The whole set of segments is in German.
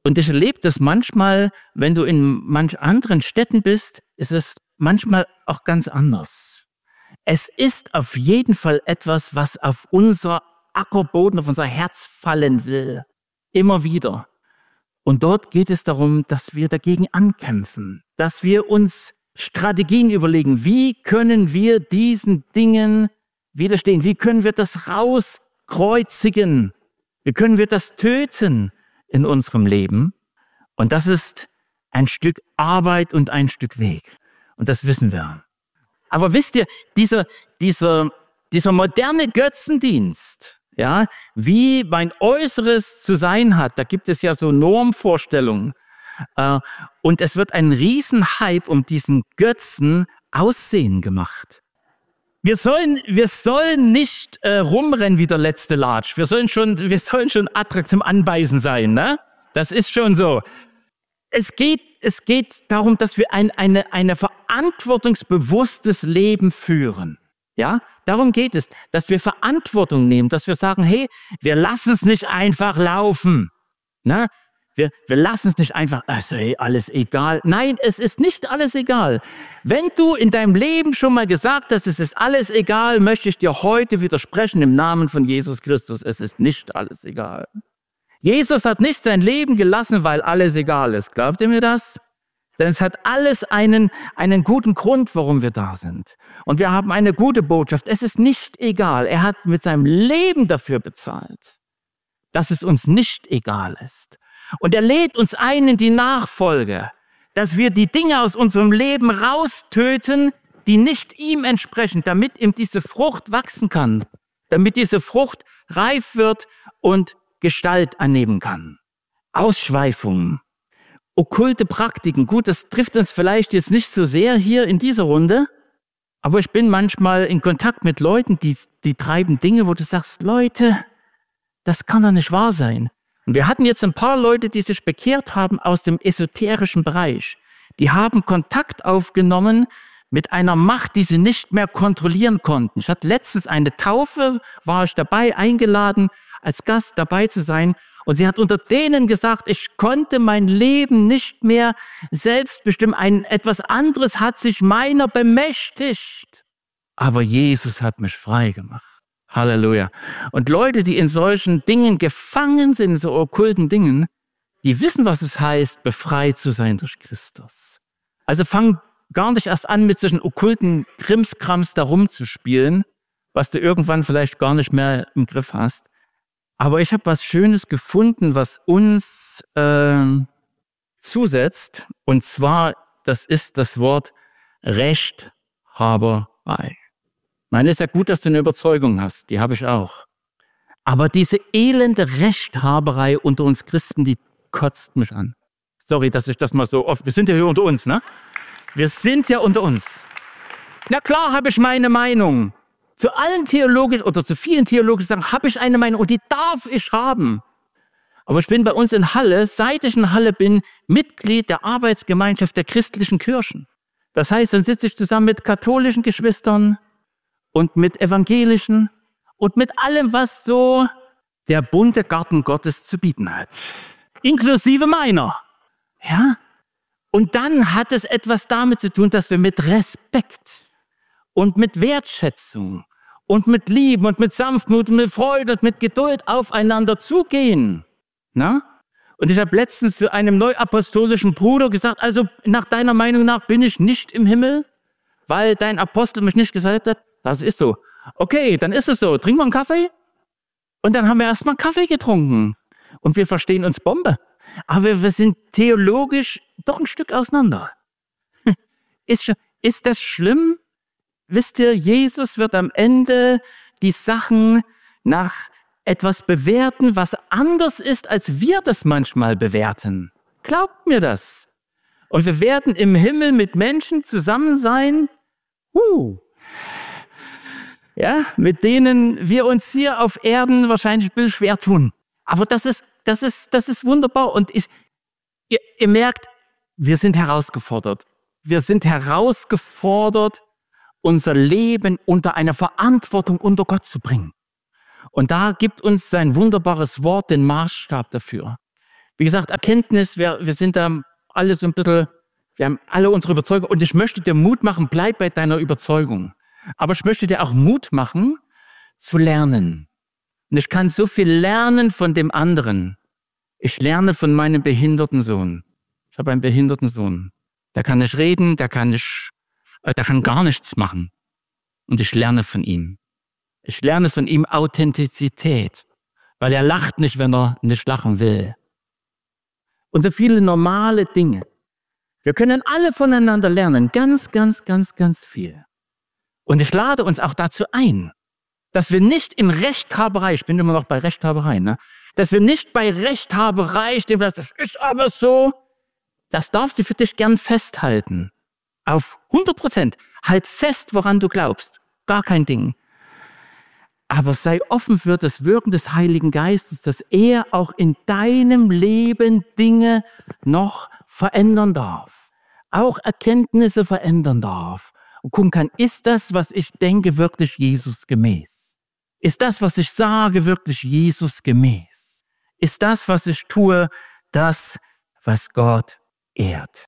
Und ich erlebe das manchmal, wenn du in manch anderen Städten bist, ist es manchmal auch ganz anders. Es ist auf jeden Fall etwas, was auf unser Ackerboden, auf unser Herz fallen will. Immer wieder. Und dort geht es darum, dass wir dagegen ankämpfen, dass wir uns Strategien überlegen, wie können wir diesen Dingen widerstehen, wie können wir das rauskreuzigen, wie können wir das töten in unserem Leben. Und das ist ein Stück Arbeit und ein Stück Weg. Und das wissen wir. Aber wisst ihr, dieser moderne Götzendienst, ja, wie mein Äußeres zu sein hat, da gibt es ja so Normvorstellungen. Und es wird ein Riesenhype um diesen Götzen Aussehen gemacht. Wir sollen nicht rumrennen wie der letzte Latsch. Wir sollen schon attraktiv zum Anbeißen sein, ne? Das ist schon so. Es geht darum, dass wir ein verantwortungsbewusstes Leben führen. Ja, darum geht es, dass wir Verantwortung nehmen, dass wir sagen, hey, wir lassen es nicht einfach laufen. Ne? Wir lassen es nicht einfach, also hey, alles egal. Nein, es ist nicht alles egal. Wenn du in deinem Leben schon mal gesagt hast, es ist alles egal, möchte ich dir heute widersprechen im Namen von Jesus Christus. Es ist nicht alles egal. Jesus hat nicht sein Leben gelassen, weil alles egal ist. Glaubt ihr mir das? Denn es hat alles einen guten Grund, warum wir da sind. Und wir haben eine gute Botschaft. Es ist nicht egal. Er hat mit seinem Leben dafür bezahlt, dass es uns nicht egal ist. Und er lädt uns ein in die Nachfolge, dass wir die Dinge aus unserem Leben raustöten, die nicht ihm entsprechen, damit ihm diese Frucht wachsen kann, damit diese Frucht reif wird und Gestalt annehmen kann. Ausschweifungen, okkulte Praktiken. Gut, das trifft uns vielleicht jetzt nicht so sehr hier in dieser Runde, aber ich bin manchmal in Kontakt mit Leuten, die treiben Dinge, wo du sagst, Leute, das kann doch nicht wahr sein. Und wir hatten jetzt ein paar Leute, die sich bekehrt haben aus dem esoterischen Bereich. Die haben Kontakt aufgenommen mit einer Macht, die sie nicht mehr kontrollieren konnten. Ich hatte letztens eine Taufe, war ich dabei, eingeladen, als Gast dabei zu sein. Und sie hat unter denen gesagt, ich konnte mein Leben nicht mehr selbst bestimmen. Etwas anderes hat sich meiner bemächtigt. Aber Jesus hat mich frei gemacht. Halleluja. Und Leute, die in solchen Dingen gefangen sind, in so okkulten Dingen, die wissen, was es heißt, befreit zu sein durch Christus. Also fang gar nicht erst an, mit solchen okkulten Krimskrams da rumzuspielen, was du irgendwann vielleicht gar nicht mehr im Griff hast. Aber ich habe was Schönes gefunden, was uns zusetzt. Und zwar, das ist das Wort Rechthaberei. Ich meine, es ist ja gut, dass du eine Überzeugung hast. Die habe ich auch. Aber diese elende Rechthaberei unter uns Christen, die kotzt mich an. Sorry, dass ich das mal so oft... Wir sind ja hier unter uns, ne? Wir sind ja unter uns. Na klar habe ich meine Meinung. Zu allen theologischen oder zu vielen theologischen Sachen habe ich eine Meinung und die darf ich haben. Aber ich bin bei uns in Halle, seit ich in Halle bin, Mitglied der Arbeitsgemeinschaft der christlichen Kirchen. Das heißt, dann sitze ich zusammen mit katholischen Geschwistern und mit evangelischen und mit allem, was so der bunte Garten Gottes zu bieten hat. Inklusive meiner. Ja? Und dann hat es etwas damit zu tun, dass wir mit Respekt und mit Wertschätzung und mit Liebe und mit Sanftmut und mit Freude und mit Geduld aufeinander zugehen. Na? Und ich habe letztens zu einem neuapostolischen Bruder gesagt, also nach deiner Meinung nach bin ich nicht im Himmel, weil dein Apostel mich nicht gesalbt hat. Das ist so. Okay, dann ist es so. Trinken wir einen Kaffee? Und dann haben wir erstmal einen Kaffee getrunken. Und wir verstehen uns Bombe. Aber wir sind theologisch doch ein Stück auseinander. Ist das schlimm? Wisst ihr, Jesus wird am Ende die Sachen nach etwas bewerten, was anders ist, als wir das manchmal bewerten. Glaubt mir das. Und wir werden im Himmel mit Menschen zusammen sein, ja, mit denen wir uns hier auf Erden wahrscheinlich ein bisschen schwer tun. Aber das ist wunderbar. Und ihr merkt, wir sind herausgefordert. Wir sind herausgefordert, unser Leben unter eine Verantwortung unter Gott zu bringen. Und da gibt uns sein wunderbares Wort den Maßstab dafür. Wie gesagt, Erkenntnis, wir sind da alle so ein bisschen, wir haben alle unsere Überzeugung. Und ich möchte dir Mut machen, bleib bei deiner Überzeugung. Aber ich möchte dir auch Mut machen, zu lernen. Und ich kann so viel lernen von dem anderen. Ich lerne von meinem behinderten Sohn. Ich habe einen behinderten Sohn. Der kann nicht reden, der kann gar nichts machen. Und ich lerne von ihm. Ich lerne von ihm Authentizität, weil er lacht nicht, wenn er nicht lachen will. Und so viele normale Dinge. Wir können alle voneinander lernen, ganz, ganz, ganz, ganz viel. Und ich lade uns auch dazu ein, dass wir nicht in Rechthaberei, ich bin immer noch bei Rechthaberei, dass wir nicht bei Rechthaberei stehen, das ist aber so, das darfst du für dich gern festhalten. Auf 100%. Halt fest, woran du glaubst. Gar kein Ding. Aber sei offen für das Wirken des Heiligen Geistes, dass er auch in deinem Leben Dinge noch verändern darf. Auch Erkenntnisse verändern darf. Und gucken kann, ist das, was ich denke, wirklich Jesus gemäß? Ist das, was ich sage, wirklich Jesus gemäß? Ist das, was ich tue, das, was Gott ehrt?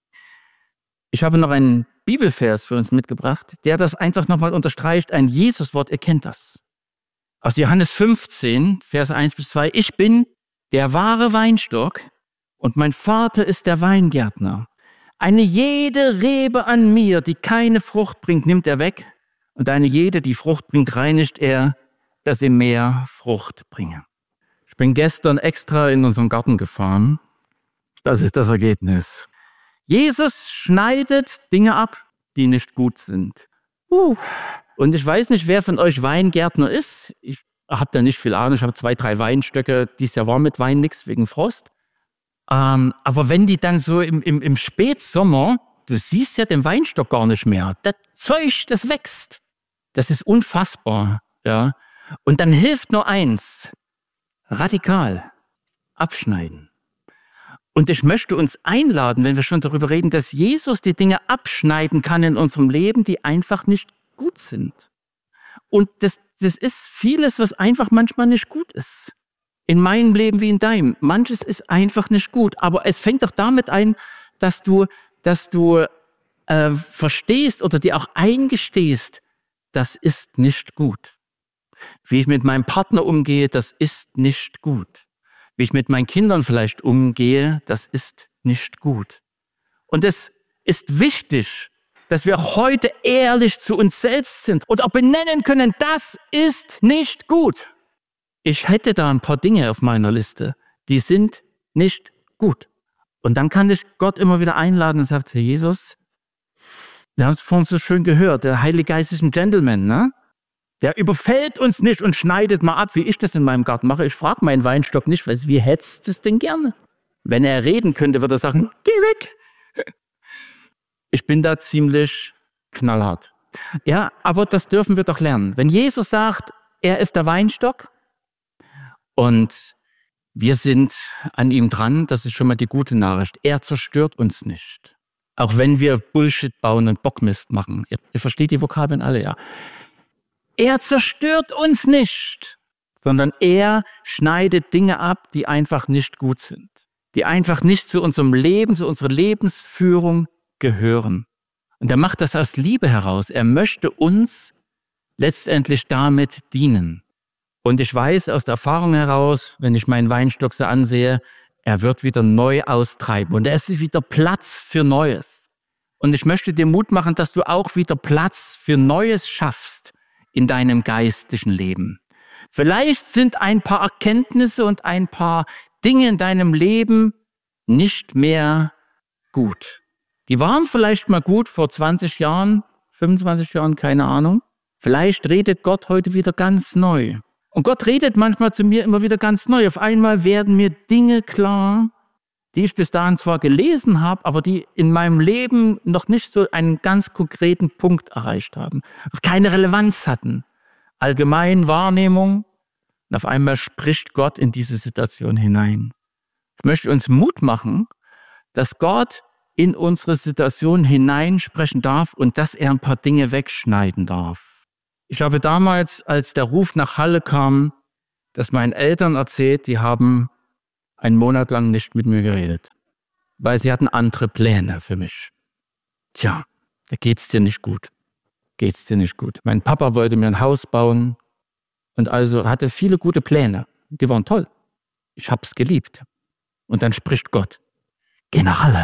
Ich habe noch einen Bibelvers für uns mitgebracht, der das einfach nochmal unterstreicht, ein Jesuswort, ihr kennt das. Aus Johannes 15, Verse 1-2, ich bin der wahre Weinstock und mein Vater ist der Weingärtner. Eine jede Rebe an mir, die keine Frucht bringt, nimmt er weg. Und eine jede, die Frucht bringt, reinigt er, dass sie mehr Frucht bringe. Ich bin gestern extra in unseren Garten gefahren. Das ist das Ergebnis. Jesus schneidet Dinge ab, die nicht gut sind. Und ich weiß nicht, wer von euch Weingärtner ist. Ich habe da nicht viel Ahnung. Ich habe 2, 3 Weinstöcke. Dieses Jahr war mit Wein nichts wegen Frost. Aber wenn die dann so im Spätsommer, du siehst ja den Weinstock gar nicht mehr. Das Zeug, das wächst. Das ist unfassbar. Ja. Und dann hilft nur eins. Radikal abschneiden. Und ich möchte uns einladen, wenn wir schon darüber reden, dass Jesus die Dinge abschneiden kann in unserem Leben, die einfach nicht gut sind. Und das ist vieles, was einfach manchmal nicht gut ist. In meinem Leben wie in deinem. Manches ist einfach nicht gut. Aber es fängt doch damit ein, dass du verstehst oder dir auch eingestehst, das ist nicht gut. Wie ich mit meinem Partner umgehe, das ist nicht gut. Wie ich mit meinen Kindern vielleicht umgehe, das ist nicht gut. Und es ist wichtig, dass wir heute ehrlich zu uns selbst sind und auch benennen können, das ist nicht gut. Ich hätte da ein paar Dinge auf meiner Liste, die sind nicht gut. Und dann kann ich Gott immer wieder einladen und sagt, Herr Jesus, wir haben es vorhin so schön gehört, der Heilige Geist ist ein Gentleman, ne? Der überfällt uns nicht und schneidet mal ab, wie ich das in meinem Garten mache. Ich frage meinen Weinstock nicht, wie hättest du es denn gerne? Wenn er reden könnte, würde er sagen, geh weg. Ich bin da ziemlich knallhart. Ja, aber das dürfen wir doch lernen. Wenn Jesus sagt, er ist der Weinstock und wir sind an ihm dran, das ist schon mal die gute Nachricht. Er zerstört uns nicht. Auch wenn wir Bullshit bauen und Bockmist machen. Ihr versteht die Vokabeln alle, ja. Er zerstört uns nicht, sondern er schneidet Dinge ab, die einfach nicht gut sind. Die einfach nicht zu unserem Leben, zu unserer Lebensführung gehören. Und er macht das aus Liebe heraus. Er möchte uns letztendlich damit dienen. Und ich weiß aus der Erfahrung heraus, wenn ich meinen Weinstock so ansehe, er wird wieder neu austreiben. Und es ist wieder Platz für Neues. Und ich möchte dir Mut machen, dass du auch wieder Platz für Neues schaffst in deinem geistlichen Leben. Vielleicht sind ein paar Erkenntnisse und ein paar Dinge in deinem Leben nicht mehr gut. Die waren vielleicht mal gut vor 20 Jahren, 25 Jahren, keine Ahnung. Vielleicht redet Gott heute wieder ganz neu. Und Gott redet manchmal zu mir immer wieder ganz neu. Auf einmal werden mir Dinge klar, die ich bis dahin zwar gelesen habe, aber die in meinem Leben noch nicht so einen ganz konkreten Punkt erreicht haben, keine Relevanz hatten. Allgemein Wahrnehmung. Und auf einmal spricht Gott in diese Situation hinein. Ich möchte uns Mut machen, dass Gott in unsere Situation hineinsprechen darf und dass er ein paar Dinge wegschneiden darf. Ich habe damals, als der Ruf nach Halle kam, das meinen Eltern erzählt, die haben einen Monat lang nicht mit mir geredet, weil sie hatten andere Pläne für mich. Tja, da geht's dir nicht gut. Geht's dir nicht gut. Mein Papa wollte mir ein Haus bauen und also hatte viele gute Pläne. Die waren toll. Ich hab's geliebt. Und dann spricht Gott: Geh nach Halle.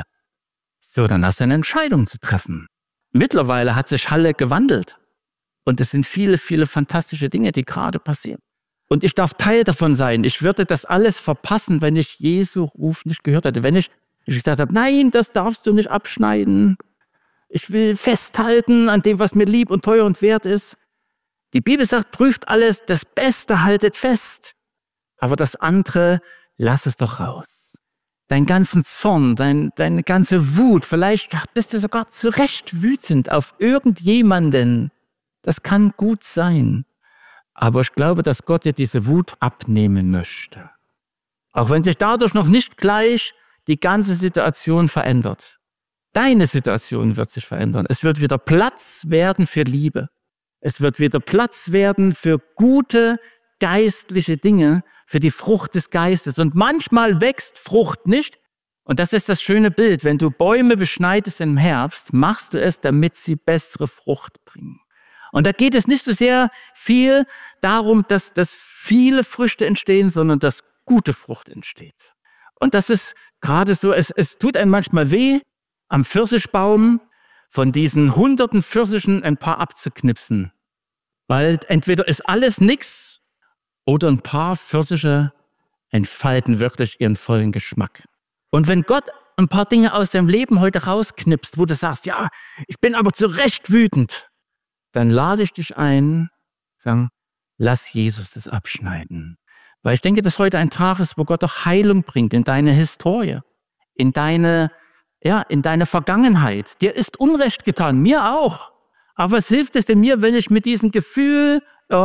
So, dann hast du eine Entscheidung zu treffen. Mittlerweile hat sich Halle gewandelt. Und es sind viele, viele fantastische Dinge, die gerade passieren. Und ich darf Teil davon sein. Ich würde das alles verpassen, wenn ich Jesu Ruf nicht gehört hätte. Wenn ich gesagt habe, nein, das darfst du nicht abschneiden. Ich will festhalten an dem, was mir lieb und teuer und wert ist. Die Bibel sagt, prüft alles, das Beste haltet fest. Aber das andere, lass es doch raus. Deinen ganzen Zorn, deine ganze Wut, vielleicht bist du sogar zu Recht wütend auf irgendjemanden. Das kann gut sein. Aber ich glaube, dass Gott dir diese Wut abnehmen möchte. Auch wenn sich dadurch noch nicht gleich die ganze Situation verändert. Deine Situation wird sich verändern. Es wird wieder Platz werden für Liebe. Es wird wieder Platz werden für gute geistliche Dinge, für die Frucht des Geistes. Und manchmal wächst Frucht nicht. Und das ist das schöne Bild. Wenn du Bäume beschneidest im Herbst, machst du es, damit sie bessere Frucht bringen. Und da geht es nicht so sehr viel darum, dass viele Früchte entstehen, sondern dass gute Frucht entsteht. Und das ist gerade so, es tut einem manchmal weh, am Pfirsichbaum von diesen hunderten Pfirsichen ein paar abzuknipsen. Weil entweder ist alles nix oder ein paar Pfirsiche entfalten wirklich ihren vollen Geschmack. Und wenn Gott ein paar Dinge aus deinem Leben heute rausknipst, wo du sagst, ja, ich bin aber zu Recht wütend, dann lade ich dich ein, sagen, lass Jesus das abschneiden. Weil ich denke, dass heute ein Tag ist, wo Gott auch Heilung bringt in deine Historie, in deine Vergangenheit. Dir ist Unrecht getan, mir auch. Aber was hilft es denn mir, wenn ich mit diesem Gefühl,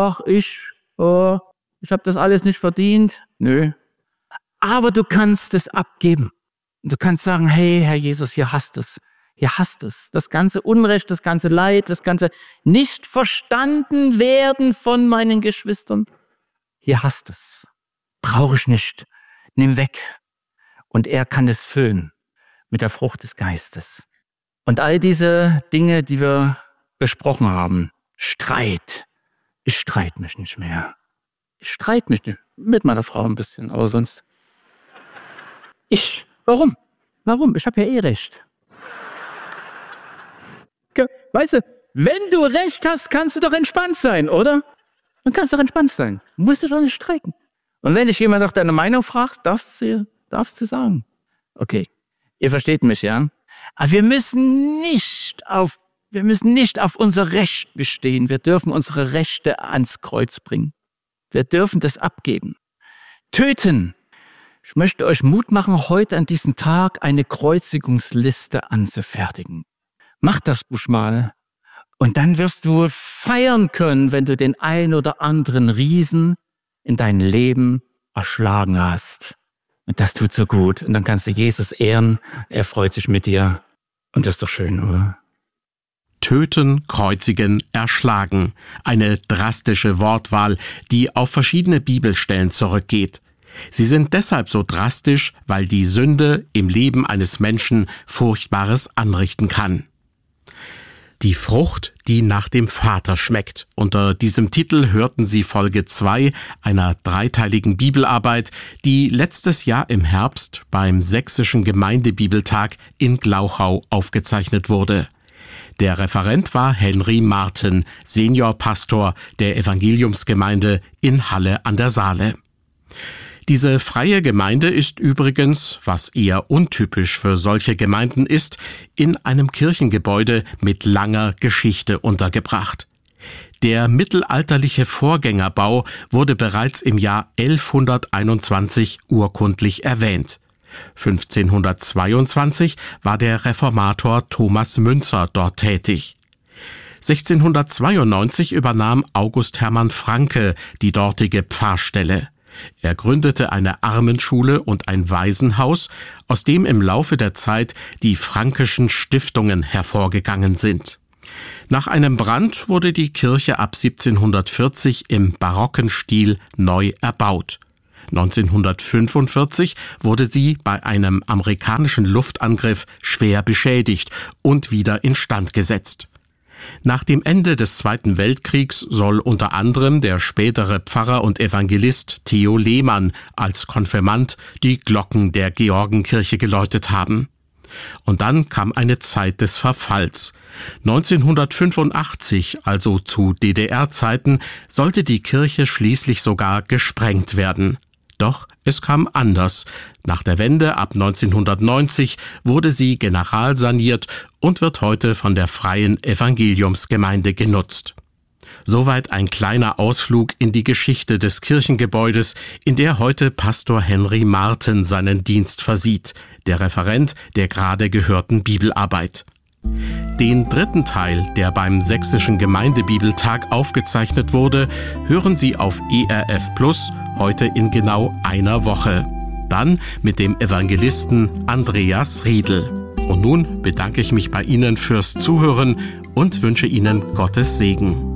ich habe das alles nicht verdient? Nö. Aber du kannst es abgeben. Du kannst sagen, hey, Herr Jesus, hier hast es. Hier hast es. Das ganze Unrecht, das ganze Leid, das ganze nicht verstanden werden von meinen Geschwistern. Hier hast es. Brauche ich nicht. Nimm weg. Und er kann es füllen mit der Frucht des Geistes. Und all diese Dinge, die wir besprochen haben. Streit. Ich streite mich nicht mehr. Ich streite mich nicht. Mit meiner Frau ein bisschen, aber sonst. Warum? Ich habe ja eh recht. Weißt du, wenn du recht hast, kannst du doch entspannt sein, oder? Dann kannst du doch entspannt sein. Du musst dich doch nicht streiten. Und wenn dich jemand nach deiner Meinung fragt, darfst du sagen. Okay, ihr versteht mich, ja? Aber wir müssen nicht auf unser Recht bestehen. Wir dürfen unsere Rechte ans Kreuz bringen. Wir dürfen das abgeben. Töten. Ich möchte euch Mut machen, heute an diesem Tag eine Kreuzigungsliste anzufertigen. Mach das ruhig mal. Und dann wirst du feiern können, wenn du den ein oder anderen Riesen in dein Leben erschlagen hast. Und das tut so gut. Und dann kannst du Jesus ehren. Er freut sich mit dir. Und das ist doch schön, oder? Töten, kreuzigen, erschlagen. Eine drastische Wortwahl, die auf verschiedene Bibelstellen zurückgeht. Sie sind deshalb so drastisch, weil die Sünde im Leben eines Menschen Furchtbares anrichten kann. Die Frucht, die nach dem Vater schmeckt. Unter diesem Titel hörten Sie Folge 2 einer dreiteiligen Bibelarbeit, die letztes Jahr im Herbst beim Sächsischen Gemeindebibeltag in Glauchau aufgezeichnet wurde. Der Referent war Henry Marten, Seniorpastor der Evangeliumsgemeinde in Halle an der Saale. Diese freie Gemeinde ist übrigens, was eher untypisch für solche Gemeinden ist, in einem Kirchengebäude mit langer Geschichte untergebracht. Der mittelalterliche Vorgängerbau wurde bereits im Jahr 1121 urkundlich erwähnt. 1522 war der Reformator Thomas Münzer dort tätig. 1692 übernahm August Hermann Francke die dortige Pfarrstelle. Er gründete eine Armenschule und ein Waisenhaus, aus dem im Laufe der Zeit die Franckeschen Stiftungen hervorgegangen sind. Nach einem Brand wurde die Kirche ab 1740 im barocken Stil neu erbaut. 1945 wurde sie bei einem amerikanischen Luftangriff schwer beschädigt und wieder instand gesetzt. Nach dem Ende des Zweiten Weltkriegs soll unter anderem der spätere Pfarrer und Evangelist Theo Lehmann als Konfirmand die Glocken der Georgenkirche geläutet haben. Und dann kam eine Zeit des Verfalls. 1985, also zu DDR-Zeiten, sollte die Kirche schließlich sogar gesprengt werden. Doch es kam anders. Nach der Wende ab 1990 wurde sie generalsaniert und wird heute von der Freien Evangeliumsgemeinde genutzt. Soweit ein kleiner Ausflug in die Geschichte des Kirchengebäudes, in der heute Pastor Henry Marten seinen Dienst versieht, der Referent der gerade gehörten Bibelarbeit. Den dritten Teil, der beim Sächsischen Gemeindebibeltag aufgezeichnet wurde, hören Sie auf ERF Plus heute in genau einer Woche. Dann mit dem Evangelisten Andreas Riedel. Und nun bedanke ich mich bei Ihnen fürs Zuhören und wünsche Ihnen Gottes Segen.